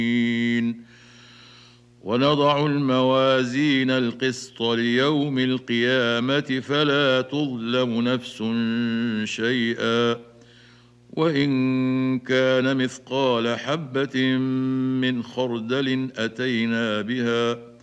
ونضع الموازين القسط ليوم القيامة فلا تظلم نفس شيئا وإن كان مثقال حبة من خردل أتينا بها